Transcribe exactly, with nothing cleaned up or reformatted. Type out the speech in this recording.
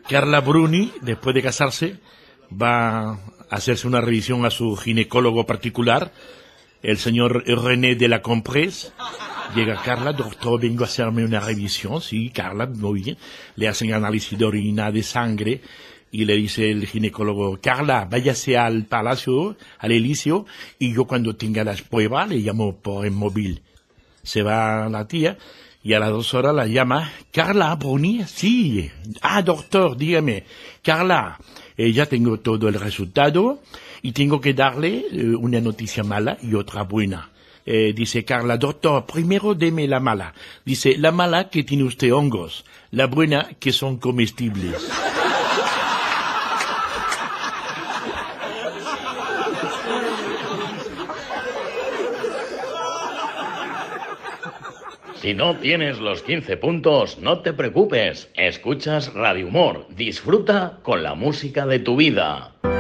Carla Bruni, después de casarse, va a hacerse una revisión a su ginecólogo particular, el señor René de la Compresse. Llega Carla, doctor, vengo a hacerme una revisión. Sí, Carla, muy bien. Le hacen análisis de orina, de sangre, y le dice el ginecólogo, Carla, váyase al palacio, al Elíseo, y yo cuando tenga las pruebas le llamo por el móvil. Se va la tía, y a las dos horas la llama, Carla Bruni, sí. Ah, doctor, dígame, Carla, eh, ya tengo todo el resultado, y tengo que darle eh, una noticia mala y otra buena. Eh, dice Carla, doctor, primero deme la mala. Dice, la mala que tiene usted hongos, la buena que son comestibles. Si no tienes los quince puntos, no te preocupes. Escuchas Radio Humor. Disfruta con la música de tu vida.